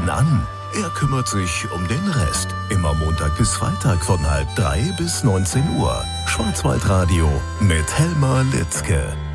hinten an. Er kümmert sich um den Rest. Immer Montag bis Freitag von 12:30 bis 19 Uhr. Schwarzwaldradio mit Helmar Litzke.